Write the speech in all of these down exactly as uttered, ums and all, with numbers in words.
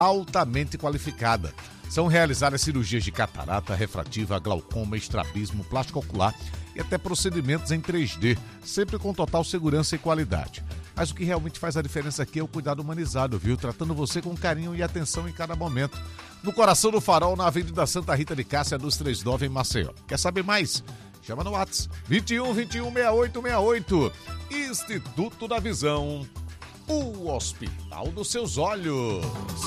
altamente qualificada. São realizadas cirurgias de catarata, refrativa, glaucoma, estrabismo, plástico ocular e até procedimentos em três D, sempre com total segurança e qualidade. Mas o que realmente faz a diferença aqui é o cuidado humanizado, viu? Tratando você com carinho e atenção em cada momento. No coração do Farol, na Avenida Santa Rita de Cássia, dos trinta e nove, em Maceió. Quer saber mais? Chama no WhatsApp vinte e um, vinte e um, sessenta e oito sessenta e oito. Instituto da Visão, o Hospital dos Seus Olhos.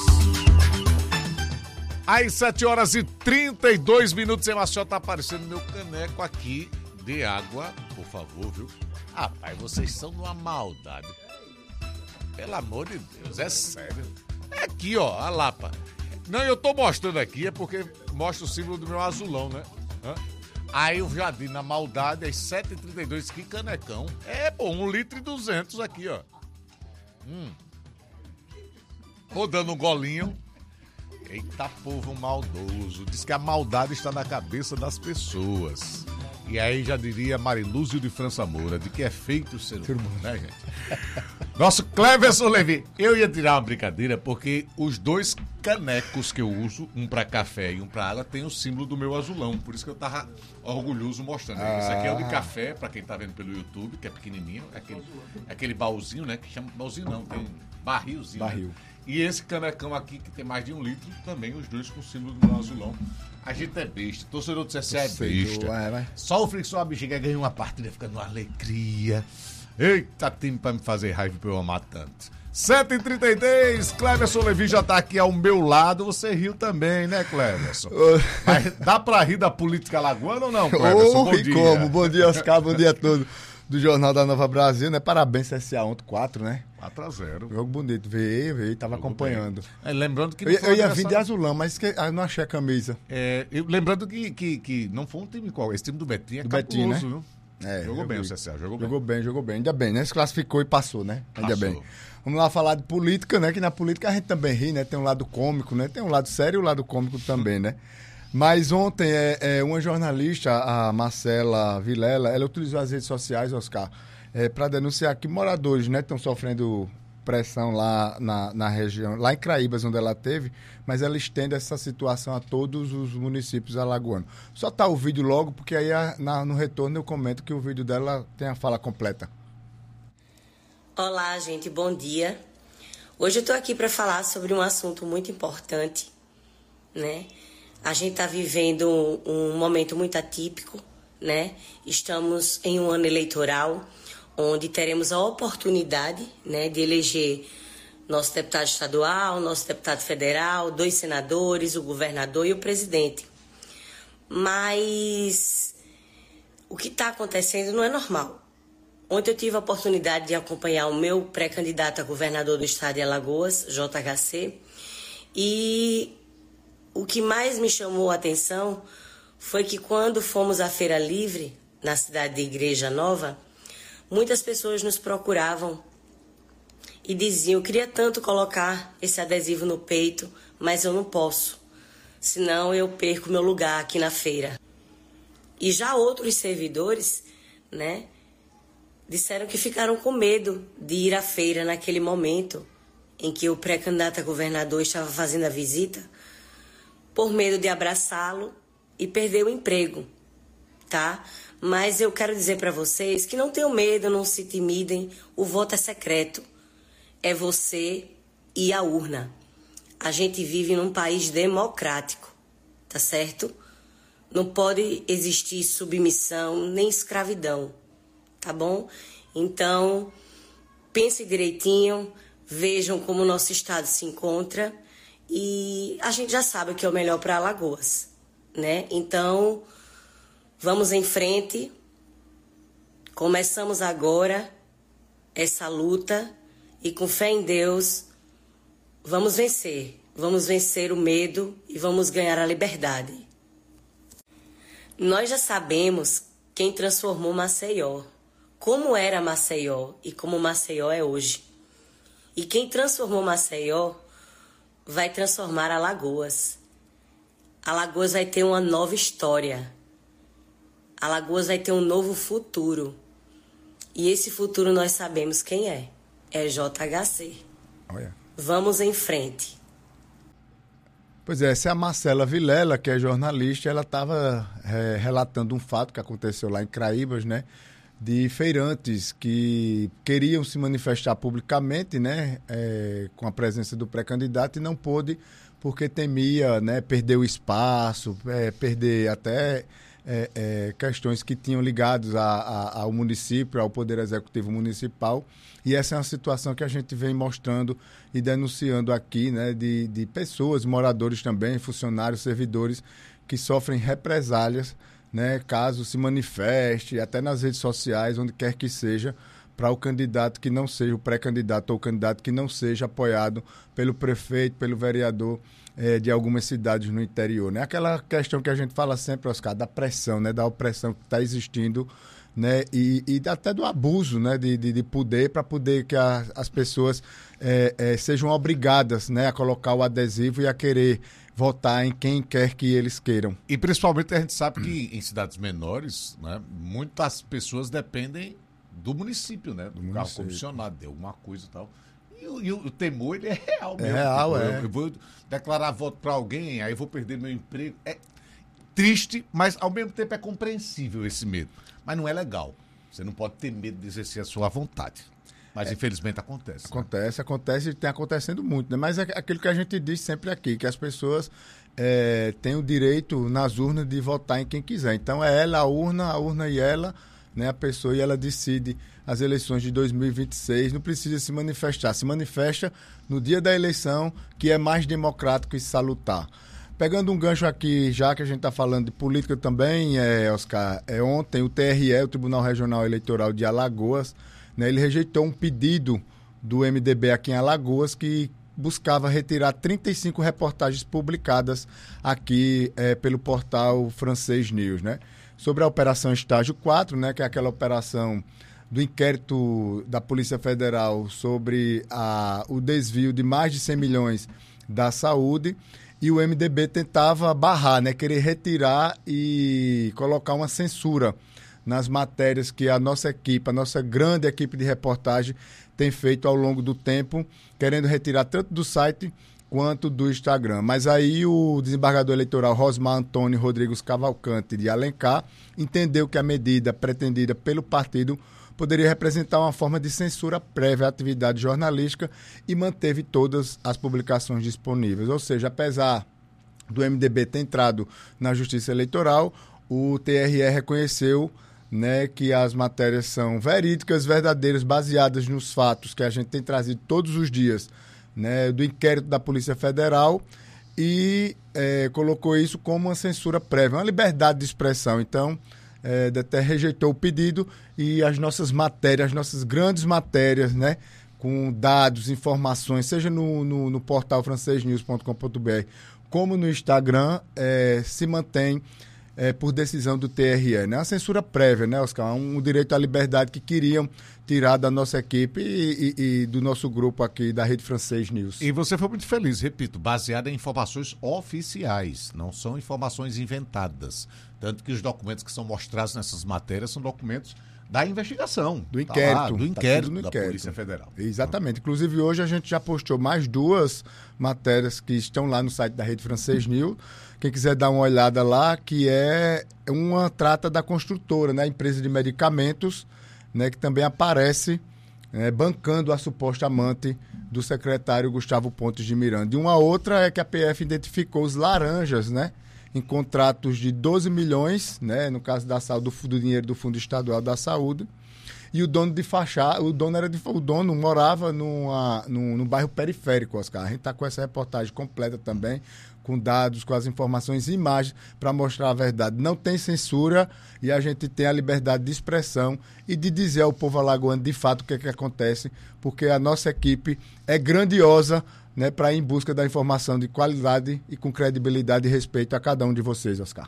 Às sete horas e trinta e dois minutos em Maceió, tá aparecendo meu caneco aqui de água, por favor, viu? Rapaz, vocês são numa maldade. Pelo amor de Deus, é sério. É aqui, ó, a Lapa. Não, eu tô mostrando aqui, é porque mostra o símbolo do meu azulão, né? Hã? Aí o Jardim, na maldade, às sete e trinta e dois, que canecão. É, pô, um litro e duzentos aqui, ó. Hum. Vou dando um golinho. Eita, povo maldoso. Diz que a maldade está na cabeça das pessoas. E aí já diria Marilúzio de França Moura, de que é feito o ser humano, né, gente? Nosso Cleverson Levi. Eu ia tirar uma brincadeira, porque os dois canecos que eu uso, um para café e um para água, tem o símbolo do meu azulão. Por isso que eu tava orgulhoso mostrando. Ah. Esse aqui é o de café, para quem tá vendo pelo YouTube, que é pequenininho. É aquele, é aquele baúzinho, né? Que chama baúzinho não, tem barrilzinho. Barril. Né? E esse canecão aqui, que tem mais de um litro, também os dois com o símbolo do meu azulão. A gente é besta. Torcedor do C S A é besta. Vai, vai. Só o Fricção a bexiga ganha uma partida, fica numa alegria. Eita, time pra me fazer raiva pra eu amar tanto. sete e trinta e três, Cleverson Levi já tá aqui ao meu lado. Você riu também, né, Cleverson? Mas dá pra rir da política alagoana ou não, Cleverson? Ô, ri como? Bom dia, Oscar, bom dia a todos do Jornal da Nova Brasil, né? Parabéns, C S A ontem, quatro, né? quatro a zero. Jogo bonito, veio, veio, tava Jogo acompanhando. É, lembrando que... Eu, eu ia vir de azulão, mas que, eu não achei a camisa. É, eu, lembrando que, que, que não foi um time qual, esse time do Betinho é do cabuloso, Betinho, né? Viu? É, jogou bem o C S A, jogou bem. Jogou bem, jogou bem. Ainda bem, né? Se classificou e passou, né? Ainda Passou. bem. Vamos lá falar de política, né? Que na política a gente também ri, né? Tem um lado cômico, né? Tem um lado sério e um lado cômico também, né? Mas ontem, é, é, uma jornalista, a Marcela Vilela, ela utilizou as redes sociais, Oscar, é, para denunciar que moradores, né? Estão sofrendo pressão lá na, na região, lá em Craíbas, onde ela teve, mas ela estende essa situação a todos os municípios alagoanos. Só tá o vídeo logo, porque aí a, na, no retorno eu comento que o vídeo dela tem a fala completa. Olá, gente, bom dia. Hoje eu estou aqui para falar sobre um assunto muito importante, né? A gente está vivendo um, um momento muito atípico, né? Estamos em um ano eleitoral, onde teremos a oportunidade, né, de eleger nosso deputado estadual, nosso deputado federal, dois senadores, o governador e o presidente. Mas o que está acontecendo não é normal. Ontem eu tive a oportunidade de acompanhar o meu pré-candidato a governador do estado de Alagoas, J H C, e o que mais me chamou a atenção foi que quando fomos à Feira Livre, na cidade de Igreja Nova, muitas pessoas nos procuravam e diziam: eu queria tanto colocar esse adesivo no peito, mas eu não posso, senão eu perco meu lugar aqui na feira. E já outros servidores, né, disseram que ficaram com medo de ir à feira naquele momento em que o pré-candidato a governador estava fazendo a visita, por medo de abraçá-lo e perder o emprego, tá? Mas eu quero dizer para vocês que não tenham medo, não se intimidem, o voto é secreto. É você e a urna. A gente vive num país democrático, tá certo? Não pode existir submissão nem escravidão, tá bom? Então, pensem direitinho, vejam como o nosso estado se encontra e a gente já sabe o que é o melhor para Alagoas, né? Então, vamos em frente, começamos agora essa luta e com fé em Deus vamos vencer, vamos vencer o medo e vamos ganhar a liberdade. Nós já sabemos quem transformou Maceió, como era Maceió e como Maceió é hoje. E quem transformou Maceió vai transformar Alagoas. Alagoas vai ter uma nova história. Alagoas vai ter um novo futuro. E esse futuro nós sabemos quem é. É J H C. Olha. Vamos em frente. Pois é, essa é a Marcela Vilela, que é jornalista, ela estava é, relatando um fato que aconteceu lá em Craíbas, né? De feirantes que queriam se manifestar publicamente, né? É, com a presença do pré-candidato e não pôde porque temia, né, perder o espaço, é, perder até é, é, questões que tinham ligados a, a, ao município, ao Poder Executivo Municipal. E essa é uma situação que a gente vem mostrando e denunciando aqui, né, de, de pessoas, moradores também, funcionários, servidores, que sofrem represálias, né, caso se manifeste, até nas redes sociais, onde quer que seja, para o candidato que não seja, o pré-candidato ou o candidato que não seja apoiado pelo prefeito, pelo vereador eh, de algumas cidades no interior. Né? Aquela questão que a gente fala sempre, Oscar, da pressão, né, da opressão que está existindo, né, e, e até do abuso, né, de, de, de poder, para poder que a, as pessoas eh, eh, sejam obrigadas, né, a colocar o adesivo e a querer votar em quem quer que eles queiram. E principalmente a gente sabe que em cidades menores, né, muitas pessoas dependem do município, né? Do, do carro comissionado, de alguma coisa e tal. E, o, e o temor, ele é real mesmo. É real, tipo, é. Eu, eu vou declarar voto para alguém, aí eu vou perder meu emprego. É triste, mas ao mesmo tempo é compreensível esse medo. Mas não é legal. Você não pode ter medo de exercer a sua vontade. Mas, é, infelizmente, acontece. Acontece, né? acontece e tem acontecendo muito. Né? Mas é aquilo que a gente diz sempre aqui, que as pessoas é, têm o direito nas urnas de votar em quem quiser. Então, é ela, a urna, a urna e ela, né, a pessoa, e ela decide as eleições de dois mil e vinte e seis, não precisa se manifestar. Se manifesta no dia da eleição, que é mais democrático e salutar. Pegando um gancho aqui, já que a gente está falando de política também, é, Oscar, é, ontem o T R E, o Tribunal Regional Eleitoral de Alagoas, né, ele rejeitou um pedido do M D B aqui em Alagoas que buscava retirar trinta e cinco reportagens publicadas aqui é, pelo portal Francês News, né? Sobre a Operação Estágio quatro, né, que é aquela operação do inquérito da Polícia Federal sobre a, o desvio de mais de cem milhões da saúde, e o M D B tentava barrar, né, querer retirar e colocar uma censura nas matérias que a nossa equipe, a nossa grande equipe de reportagem tem feito ao longo do tempo, querendo retirar tanto do site quanto do Instagram. Mas aí o desembargador eleitoral Rosmar Antônio Rodrigues Cavalcante de Alencar entendeu que a medida pretendida pelo partido poderia representar uma forma de censura prévia à atividade jornalística e manteve todas as publicações disponíveis. Ou seja, apesar do M D B ter entrado na Justiça Eleitoral, o T R E reconheceu, né, que as matérias são verídicas, verdadeiras, baseadas nos fatos que a gente tem trazido todos os dias, né, do inquérito da Polícia Federal, e é, colocou isso como uma censura prévia, uma liberdade de expressão. Então, é, até rejeitou o pedido, e as nossas matérias, as nossas grandes matérias, né, com dados, informações, seja no, no, no portal francês news ponto com ponto b r como no Instagram, é, se mantém É, por decisão do T R E, né? A censura prévia, né, Oscar? Um, um direito à liberdade que queriam tirar da nossa equipe e, e, e do nosso grupo aqui da Rede Francês News. E você foi muito feliz, repito, baseada em informações oficiais, não são informações inventadas. Tanto que os documentos que são mostrados nessas matérias são documentos da investigação. Do inquérito. Tá lá, do inquérito tá da inquérito. Polícia Federal. Exatamente. Inclusive, hoje a gente já postou mais duas matérias que estão lá no site da Rede Francês News. Quem quiser dar uma olhada lá, que é uma trata da construtora, né, a empresa de medicamentos, né, que também aparece é, bancando a suposta amante do secretário Gustavo Pontes de Miranda. E uma outra é que a P F identificou os laranjas, né, em contratos de doze milhões, né, no caso da saúde, do, do dinheiro do Fundo Estadual da Saúde, e o dono de fachada, o dono era de, o dono morava numa, num, num bairro periférico, Oscar. A gente está com essa reportagem completa também, com dados, com as informações e imagens para mostrar a verdade. Não tem censura e a gente tem a liberdade de expressão e de dizer ao povo alagoano de fato o que é que acontece, porque a nossa equipe é grandiosa, né, para ir em busca da informação de qualidade e com credibilidade e respeito a cada um de vocês, Oscar.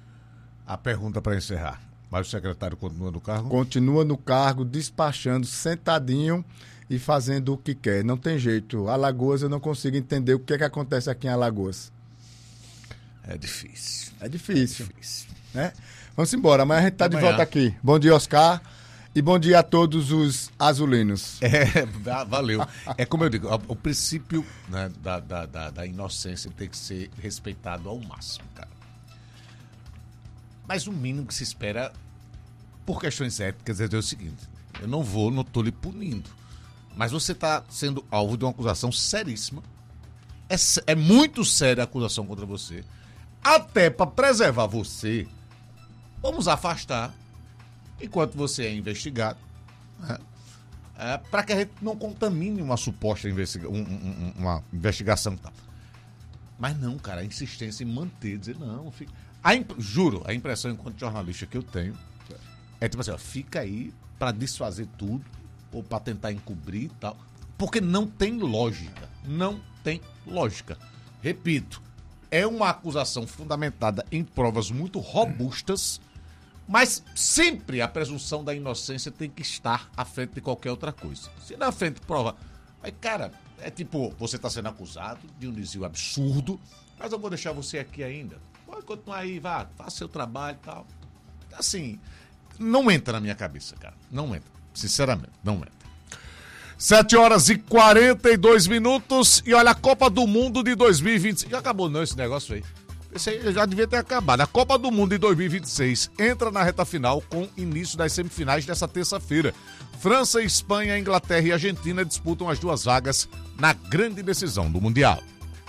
A pergunta para encerrar. Mas o secretário continua no cargo? Continua no cargo, despachando, sentadinho e fazendo o que quer. Não tem jeito. Alagoas, eu não consigo entender o que é que acontece aqui em Alagoas. É difícil. É difícil. É difícil. Né? Vamos embora. Amanhã a gente está de Amanhã. volta aqui. Bom dia, Oscar. E bom dia a todos os azulinos. É, valeu. É como eu digo, o princípio, né, da, da, da, da inocência tem que ser respeitado ao máximo, cara. Mas o mínimo que se espera, por questões éticas, é o seguinte: eu não vou, não estou lhe punindo, mas você está sendo alvo de uma acusação seríssima. É, é muito séria a acusação contra você. Até para preservar você, vamos afastar enquanto você é investigado, né? É, para que a gente não contamine uma suposta investiga- um, um, uma investigação. Tá? Mas não, cara, a insistência em manter, dizer não, fica... a imp... juro, a impressão enquanto jornalista que eu tenho é tipo assim, ó, fica aí para desfazer tudo ou para tentar encobrir e tal, porque não tem lógica, não tem lógica. Repito, é uma acusação fundamentada em provas muito robustas, mas sempre a presunção da inocência tem que estar à frente de qualquer outra coisa. Se na frente prova... Aí, cara, é tipo, você está sendo acusado de um desvio absurdo, mas eu vou deixar você aqui ainda. Pode continuar aí, vá, faça seu trabalho e tal. Assim, não entra na minha cabeça, cara. Não entra. Sinceramente, não entra. sete horas e quarenta e dois minutos. E olha, a Copa do Mundo de dois mil e vinte e seis. Já acabou não esse negócio aí? Esse aí já devia ter acabado. A Copa do Mundo de dois mil e vinte e seis entra na reta final com início das semifinais dessa terça-feira. França, Espanha, Inglaterra e Argentina disputam as duas vagas na grande decisão do Mundial.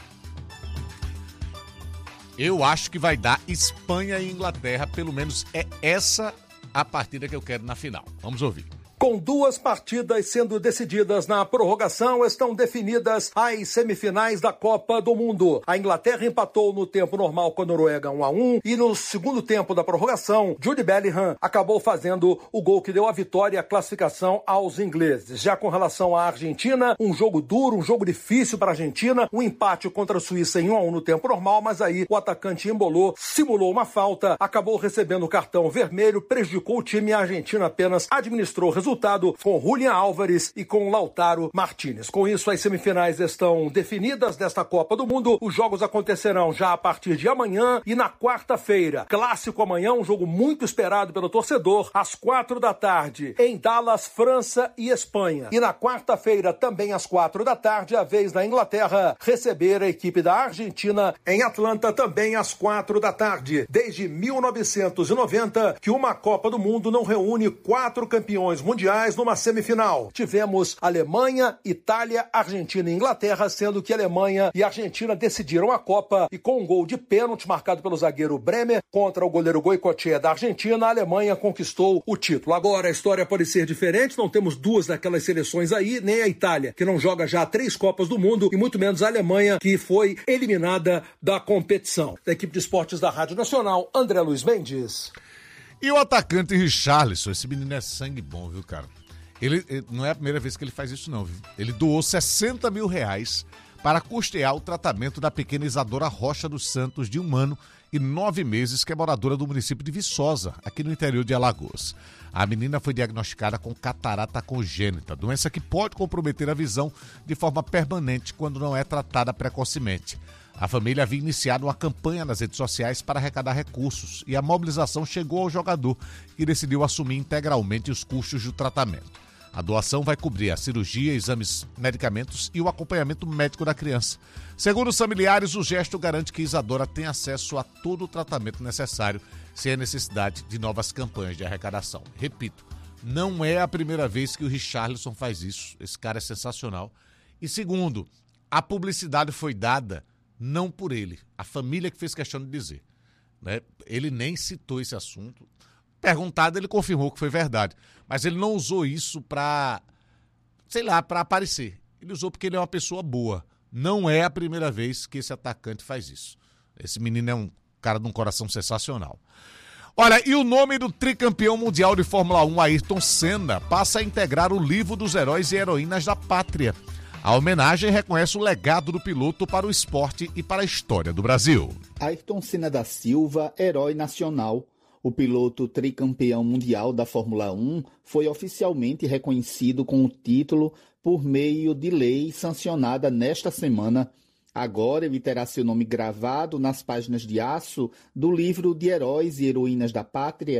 Eu acho que vai dar Espanha e Inglaterra, pelo menos é essa a partida que eu quero na final. Vamos ouvir. Com duas partidas sendo decididas na prorrogação, estão definidas as semifinais da Copa do Mundo. A Inglaterra empatou no tempo normal com a Noruega um a um e no segundo tempo da prorrogação, Jude Bellingham acabou fazendo o gol que deu a vitória e a classificação aos ingleses. Já com relação à Argentina, um jogo duro, um jogo difícil para a Argentina, um empate contra a Suíça em um a um no tempo normal, mas aí o atacante embolou, simulou uma falta, acabou recebendo o cartão vermelho, prejudicou o time e a Argentina apenas administrou o resultado. Resultado com Julián Álvares e com Lautaro Martínez. Com isso, as semifinais estão definidas desta Copa do Mundo. Os jogos acontecerão já a partir de amanhã e na quarta-feira. Clássico amanhã, um jogo muito esperado pelo torcedor, às quatro da tarde, em Dallas, França e Espanha. E na quarta-feira, também às quatro da tarde, a vez da Inglaterra receber a equipe da Argentina em Atlanta, também às quatro da tarde. Desde mil novecentos e noventa, que uma Copa do Mundo não reúne quatro campeões mundiais mundiais numa semifinal. Tivemos Alemanha, Itália, Argentina e Inglaterra, sendo que Alemanha e Argentina decidiram a Copa e com um gol de pênalti marcado pelo zagueiro Bremer contra o goleiro Goicoechea da Argentina, a Alemanha conquistou o título. Agora a história pode ser diferente, não temos duas daquelas seleções aí, nem a Itália, que não joga já três Copas do Mundo, e muito menos a Alemanha, que foi eliminada da competição. Da equipe de esportes da Rádio Nacional, André Luiz Mendes. E o atacante Richarlison, esse menino é sangue bom, viu, cara? Ele, ele não é a primeira vez que ele faz isso, não, viu? Ele doou sessenta mil reais para custear o tratamento da pequena Isadora Rocha dos Santos, de um ano e nove meses, que é moradora do município de Viçosa, aqui no interior de Alagoas. A menina foi diagnosticada com catarata congênita, doença que pode comprometer a visão de forma permanente quando não é tratada precocemente. A família havia iniciado uma campanha nas redes sociais para arrecadar recursos e a mobilização chegou ao jogador, que decidiu assumir integralmente os custos do tratamento. A doação vai cobrir a cirurgia, exames, medicamentos e o acompanhamento médico da criança. Segundo os familiares, o gesto garante que Isadora tem acesso a todo o tratamento necessário, sem a necessidade de novas campanhas de arrecadação. Repito, não é a primeira vez que o Richarlison faz isso. Esse cara é sensacional. E segundo, a publicidade foi dada não por ele, a família que fez questão de dizer, né? Ele nem citou esse assunto. Perguntado, ele confirmou que foi verdade, mas ele não usou isso para, sei lá, para aparecer. Ele usou porque ele é uma pessoa boa. Não é a primeira vez que esse atacante faz isso. Esse menino é um cara de um coração sensacional. Olha, e o nome do tricampeão mundial de Fórmula um, Ayrton Senna, passa a integrar o livro dos heróis e heroínas da pátria. A homenagem reconhece o legado do piloto para o esporte e para a história do Brasil. Ayrton Senna da Silva, herói nacional. O piloto tricampeão mundial da Fórmula um foi oficialmente reconhecido com o título por meio de lei sancionada nesta semana. Agora ele terá seu nome gravado nas páginas de aço do livro de Heróis e Heroínas da Pátria,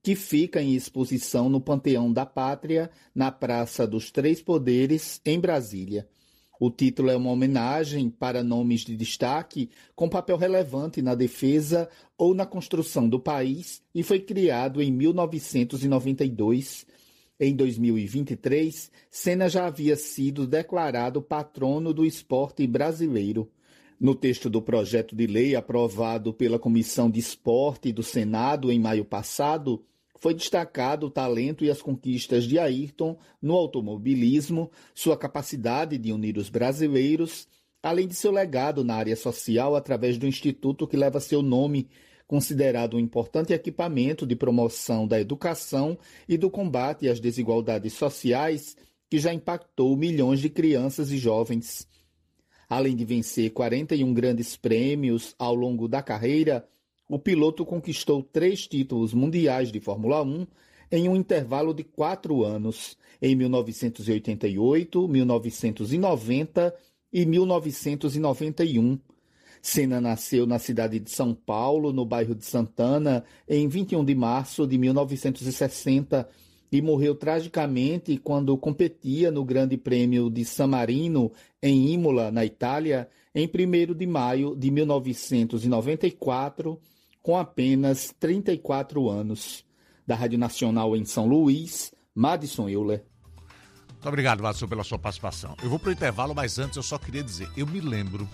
que fica em exposição no Panteão da Pátria, na Praça dos Três Poderes, em Brasília. O título é uma homenagem para nomes de destaque com papel relevante na defesa ou na construção do país e foi criado em mil novecentos e noventa e dois. Em dois mil e vinte e três, Senna já havia sido declarado patrono do esporte brasileiro. No texto do projeto de lei aprovado pela Comissão de Esporte do Senado em maio passado, foi destacado o talento e as conquistas de Ayrton no automobilismo, sua capacidade de unir os brasileiros, além de seu legado na área social através do instituto que leva seu nome, considerado um importante equipamento de promoção da educação e do combate às desigualdades sociais, que já impactou milhões de crianças e jovens. Além de vencer quarenta e um grandes prêmios ao longo da carreira, o piloto conquistou três títulos mundiais de Fórmula um em um intervalo de quatro anos, em mil novecentos e oitenta e oito, mil novecentos e noventa e mil novecentos e noventa e um. Senna nasceu na cidade de São Paulo, no bairro de Santana, em vinte e um de março de mil novecentos e sessenta e morreu tragicamente quando competia no Grande Prêmio de San Marino, em Imola, na Itália, em primeiro de maio de mil novecentos e noventa e quatro, com apenas trinta e quatro anos. Da Rádio Nacional em São Luís, Madison Euler. Muito obrigado, Madison, pela sua participação. Eu vou para o intervalo, mas antes eu só queria dizer, eu me lembro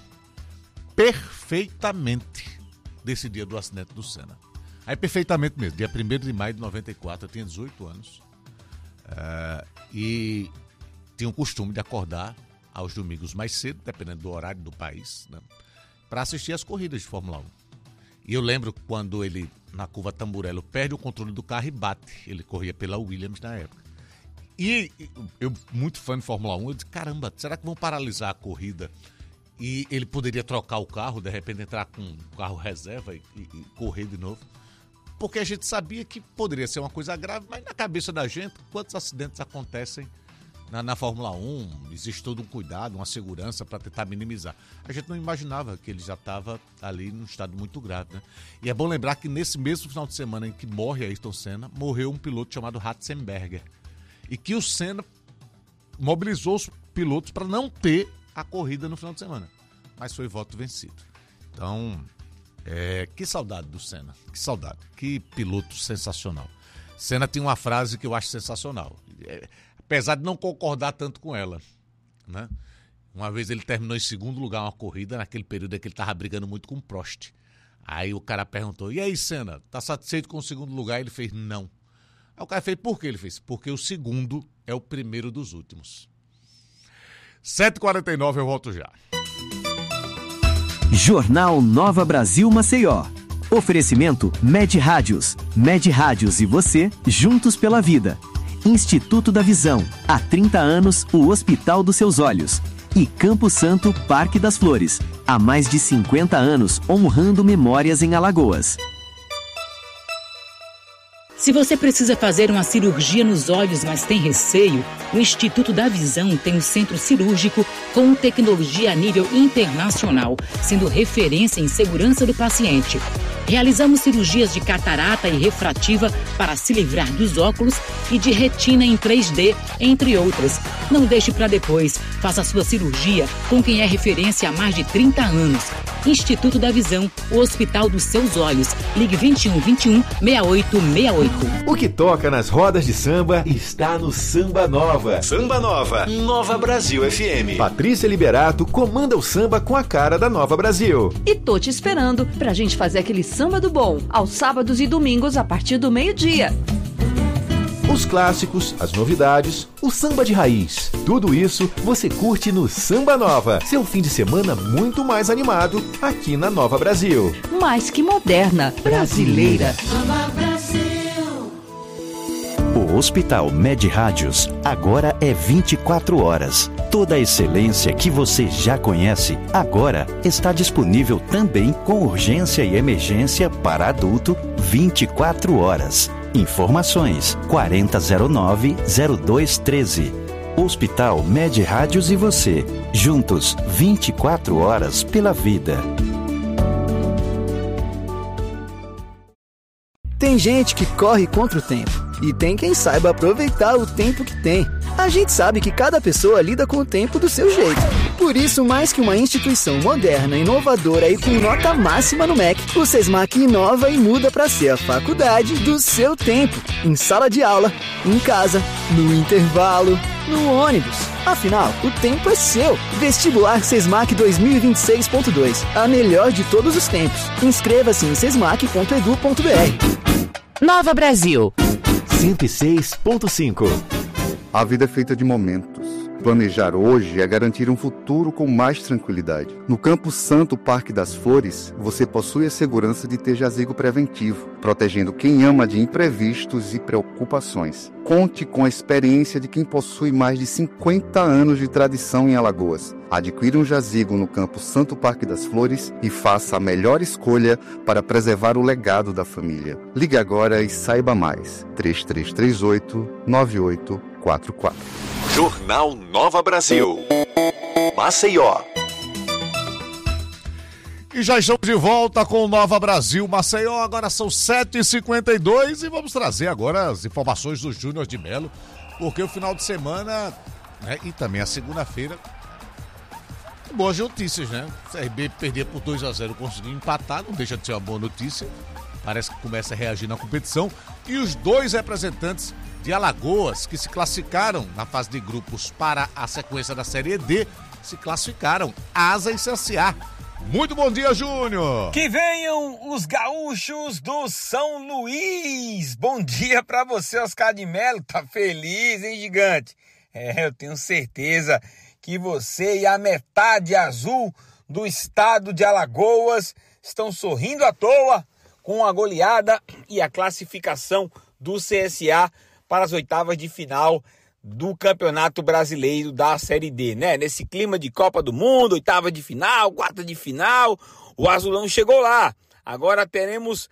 perfeitamente desse dia do acidente do Senna. Aí perfeitamente mesmo, dia primeiro de maio de noventa e quatro, eu tinha dezoito anos uh, e tinha o costume de acordar aos domingos mais cedo, dependendo do horário do país, né, para assistir as corridas de Fórmula um. E eu lembro quando ele, na curva Tamburello, perde o controle do carro e bate. Ele corria pela Williams na época. E eu, muito fã de Fórmula um, eu disse, caramba, será que vão paralisar a corrida? E ele poderia trocar o carro, de repente entrar com um carro reserva e, e, e correr de novo? Porque a gente sabia que poderia ser uma coisa grave, mas na cabeça da gente, quantos acidentes acontecem na, na Fórmula um? Existe todo um cuidado, uma segurança para tentar minimizar. A gente não imaginava que ele já estava ali num estado muito grave, né? E é bom lembrar que nesse mesmo final de semana em que morre Ayrton Senna, morreu um piloto chamado Ratzenberger. E que o Senna mobilizou os pilotos para não ter a corrida no final de semana. Mas foi voto vencido. Então, é, que saudade do Senna. Que saudade. Que piloto sensacional. Senna tem uma frase que eu acho sensacional. É, apesar de não concordar tanto com ela, né? Uma vez ele terminou em segundo lugar uma corrida, naquele período em que ele estava brigando muito com o Prost. Aí o cara perguntou, e aí, Senna, tá satisfeito com o segundo lugar? Ele fez, não. Aí o cara fez, por que ele fez? Porque o segundo é o primeiro dos últimos. sete e quarenta e nove, eu volto já. Jornal Nova Brasil Maceió. Oferecimento Med Rádios. Med Rádios e você, juntos pela vida. Instituto da Visão. Há trinta anos, o Hospital dos Seus Olhos. E Campo Santo, Parque das Flores. Há mais de cinquenta anos, honrando memórias em Alagoas. Se você precisa fazer uma cirurgia nos olhos, mas tem receio, o Instituto da Visão tem um centro cirúrgico com tecnologia a nível internacional, sendo referência em segurança do paciente. Realizamos cirurgias de catarata e refrativa para se livrar dos óculos e de retina em três D, entre outras. Não deixe para depois. Faça sua cirurgia com quem é referência há mais de trinta anos. Instituto da Visão, o Hospital dos Seus Olhos. Ligue vinte e um, vinte e um, sessenta e oito sessenta e oito. O que toca nas rodas de samba está no Samba Nova. Samba Nova, Nova Brasil F M. Patrícia Liberato comanda o samba com a cara da Nova Brasil. E tô te esperando pra gente fazer aquele samba do bom, aos sábados e domingos a partir do meio-dia. Os clássicos, as novidades, o samba de raiz. Tudo isso você curte no Samba Nova. Seu fim de semana muito mais animado aqui na Nova Brasil. Mais que moderna, brasileira. Nova Brasil. O Hospital Med Rádios agora é vinte e quatro horas. Toda a excelência que você já conhece agora está disponível também com urgência e emergência para adulto vinte e quatro horas. Informações quarenta zero nove zero dois treze. Hospital Med Rádios e você, juntos vinte e quatro horas pela vida. Tem gente que corre contra o tempo e tem quem saiba aproveitar o tempo que tem. A gente sabe que cada pessoa lida com o tempo do seu jeito. Por isso, mais que uma instituição moderna, inovadora e com nota máxima no M E C, o SESMAC inova e muda para ser a faculdade do seu tempo. Em sala de aula, em casa, no intervalo, no ônibus. Afinal, o tempo é seu. Vestibular SESMAC dois mil e vinte e seis ponto dois. A melhor de todos os tempos. Inscreva-se em sesmac ponto edu ponto br. Nova Brasil. cento e seis ponto cinco. A vida é feita de momentos. Planejar hoje é garantir um futuro com mais tranquilidade. No Campo Santo Parque das Flores, você possui a segurança de ter jazigo preventivo, protegendo quem ama de imprevistos e preocupações. Conte com a experiência de quem possui mais de cinquenta anos de tradição em Alagoas. Adquira um jazigo no Campo Santo Parque das Flores e faça a melhor escolha para preservar o legado da família. Ligue agora e saiba mais. três três três oito, nove oito quatro quatro. Jornal Nova Brasil. Maceió. E já estamos de volta com o Nova Brasil Maceió. Agora são sete e cinquenta e dois e vamos trazer agora as informações do Júnior de Melo, porque o final de semana, né, e também a segunda-feira, boas notícias, né? O C R B perder por dois a zero, conseguiu empatar, não deixa de ser uma boa notícia. Parece que começa a reagir na competição. E os dois representantes de Alagoas, que se classificaram na fase de grupos para a sequência da Série D, se classificaram, Asa e C S A. Muito bom dia, Júnior! Que venham os gaúchos do São Luís! Bom dia pra você, Oscar de Melo. Tá feliz, hein, gigante? É, eu tenho certeza que você e a metade azul do estado de Alagoas estão sorrindo à toa com a goleada e a classificação do C S A para as oitavas de final do Campeonato Brasileiro da Série D, né? Nesse clima de Copa do Mundo, oitava de final, quarta de final, o Azulão chegou lá. Agora teremos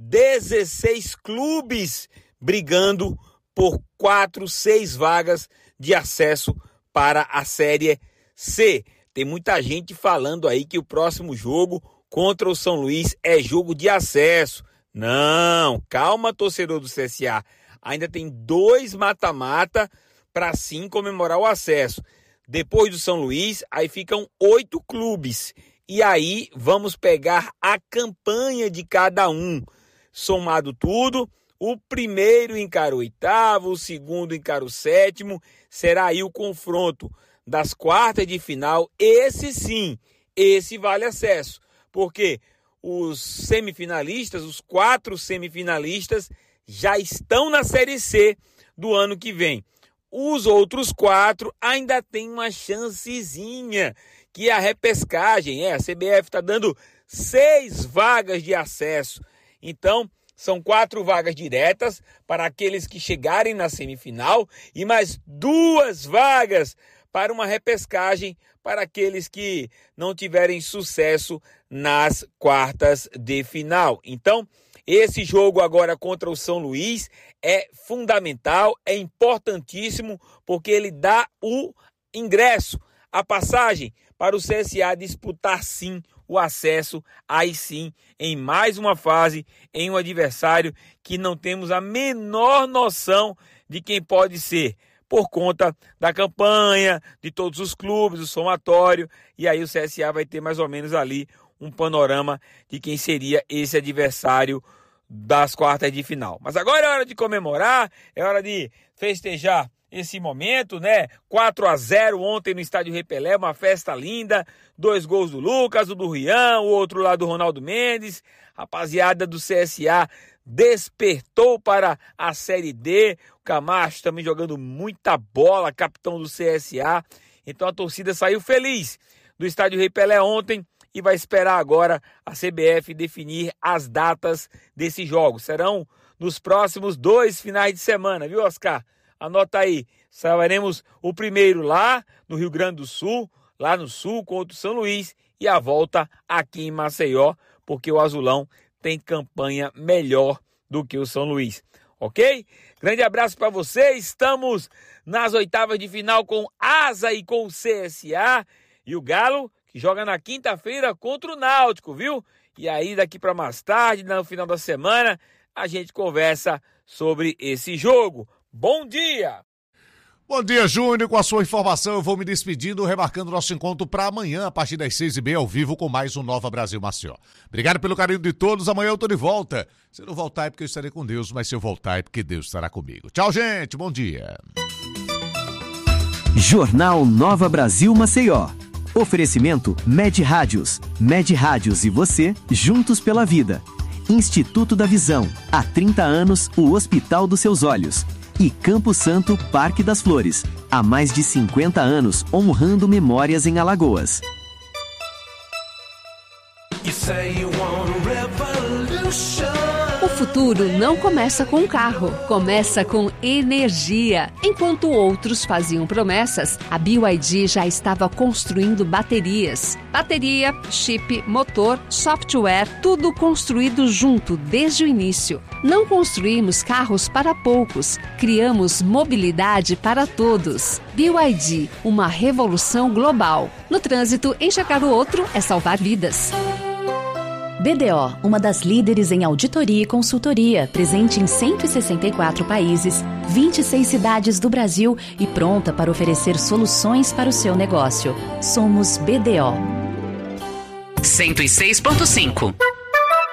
dezesseis clubes brigando por quatro, seis vagas de acesso para a Série C. Tem muita gente falando aí que o próximo jogo contra o São Luís é jogo de acesso. Não, calma, torcedor do C S A. Ainda tem dois mata-mata para sim comemorar o acesso. Depois do São Luís, aí ficam oito clubes. E aí vamos pegar a campanha de cada um. Somado tudo, o primeiro encara o oitavo, o segundo encara o sétimo. Será aí o confronto das quartas de final. Esse sim, esse vale acesso. Porque os semifinalistas, os quatro semifinalistas, já estão na Série C do ano que vem. Os outros quatro ainda têm uma chancezinha, que é a repescagem. É, a C B F está dando seis vagas de acesso. Então, são quatro vagas diretas para aqueles que chegarem na semifinal e mais duas vagas para uma repescagem para aqueles que não tiverem sucesso nas quartas de final. Então, esse jogo agora contra o São Luís é fundamental, é importantíssimo, porque ele dá o ingresso, a passagem para o C S A disputar sim o acesso, aí sim, em mais uma fase, em um adversário que não temos a menor noção de quem pode ser, por conta da campanha, de todos os clubes, do somatório, e aí o C S A vai ter mais ou menos ali um panorama de quem seria esse adversário das quartas de final. Mas agora é hora de comemorar, é hora de festejar esse momento, né? quatro a zero ontem no Estádio Rei Pelé, uma festa linda, dois gols do Lucas, o do Rian, o outro lá do Ronaldo Mendes. Rapaziada do C S A despertou para a Série D, o Camacho também jogando muita bola, capitão do C S A. Então a torcida saiu feliz do Estádio Rei Pelé ontem e vai esperar agora a C B F definir as datas desses jogos. Serão nos próximos dois finais de semana, viu, Oscar? Anota aí, faremos o primeiro lá no Rio Grande do Sul, lá no Sul contra o São Luís, e a volta aqui em Maceió, porque o Azulão tem campanha melhor do que o São Luís, ok? Grande abraço para vocês, estamos nas oitavas de final com Asa e com o C S A, e o Galo que joga na quinta-feira contra o Náutico, viu? E aí daqui para mais tarde, no final da semana, a gente conversa sobre esse jogo. Bom dia! Bom dia, Júnior. Com a sua informação, eu vou me despedindo, remarcando nosso encontro para amanhã, a partir das seis e meia, ao vivo, com mais um Nova Brasil Maceió. Obrigado pelo carinho de todos. Amanhã eu tô de volta. Se eu não voltar é porque eu estarei com Deus, mas se eu voltar é porque Deus estará comigo. Tchau, gente. Bom dia. Jornal Nova Brasil Maceió. Oferecimento Med Rádios. Med Rádios e você, juntos pela vida. Instituto da Visão. Há trinta anos, o hospital dos seus olhos. E Campo Santo, Parque das Flores. Há mais de cinquenta anos, honrando memórias em Alagoas. O futuro não começa com um carro, começa com energia. Enquanto outros faziam promessas, a B Y D já estava construindo baterias. Bateria, chip, motor, software, tudo construído junto desde o início. Não construímos carros para poucos, criamos mobilidade para todos. B Y D, uma revolução global. No trânsito, enxergar o outro é salvar vidas. B D O, uma das líderes em auditoria e consultoria, presente em cento e sessenta e quatro países, vinte e seis cidades do Brasil e pronta para oferecer soluções para o seu negócio. Somos B D O. cento e seis ponto cinco.